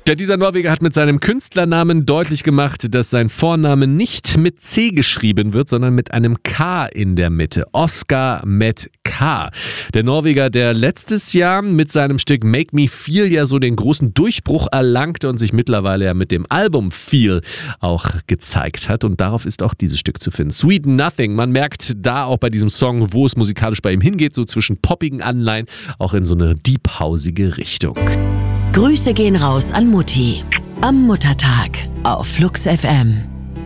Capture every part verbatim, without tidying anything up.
Ja, dieser Norweger hat mit seinem Künstlernamen deutlich gemacht, dass sein Vorname nicht mit C geschrieben wird, sondern mit einem K in der Mitte. Oscar mit K. Der Norweger, der letztes Jahr mit seinem Stück Make Me Feel ja so den großen Durchbruch erlangte und sich mittlerweile ja mit dem Album Feel auch gezeigt hat. Und darauf ist auch dieses Stück zu finden. Sweet Nothing. Man merkt da auch bei diesem Song, wo es musikalisch bei ihm hingeht, so zwischen poppigen Anleihen, auch in so eine deep-hausige Richtung. Grüße gehen raus an Mutti. Am Muttertag auf Flux F M.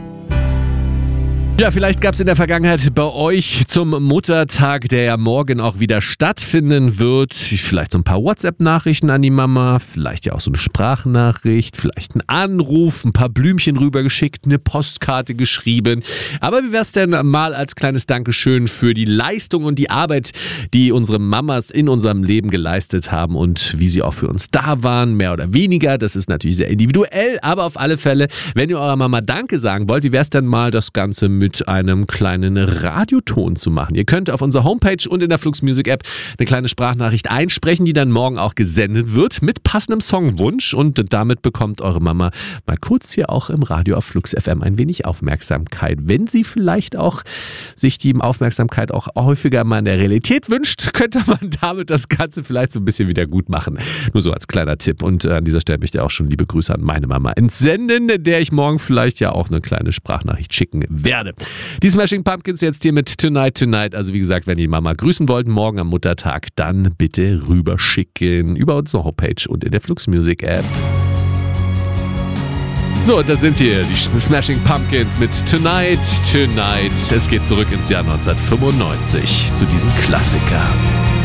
Ja, vielleicht gab es in der Vergangenheit bei euch zum Muttertag, der ja morgen auch wieder stattfinden wird, vielleicht so ein paar WhatsApp-Nachrichten an die Mama, vielleicht ja auch so eine Sprachnachricht, vielleicht ein Anruf, ein paar Blümchen rübergeschickt, eine Postkarte geschrieben. Aber wie wär's denn mal als kleines Dankeschön für die Leistung und die Arbeit, die unsere Mamas in unserem Leben geleistet haben und wie sie auch für uns da waren, mehr oder weniger. Das ist natürlich sehr individuell, aber auf alle Fälle, wenn ihr eurer Mama Danke sagen wollt, wie wär's denn mal das Ganze mit einem kleinen Radioton zu machen. Ihr könnt auf unserer Homepage und in der Flux Music App eine kleine Sprachnachricht einsprechen, die dann morgen auch gesendet wird mit passendem Songwunsch und damit bekommt eure Mama mal kurz hier auch im Radio auf Flux F M ein wenig Aufmerksamkeit. Wenn sie vielleicht auch sich die Aufmerksamkeit auch häufiger mal in der Realität wünscht, könnte man damit das Ganze vielleicht so ein bisschen wieder gut machen. Nur so als kleiner Tipp und an dieser Stelle möchte ich auch schon liebe Grüße an meine Mama entsenden, der ich morgen vielleicht ja auch eine kleine Sprachnachricht schicken werde. Die Smashing Pumpkins jetzt hier mit Tonight Tonight. Also wie gesagt, wenn ihr die Mama grüßen wollt, morgen am Muttertag, dann bitte rüberschicken über unsere Homepage und in der Flux Music App. So, das sind hier die Smashing Pumpkins mit Tonight Tonight. Es geht zurück ins Jahr neunzehnhundertfünfundneunzig zu diesem Klassiker.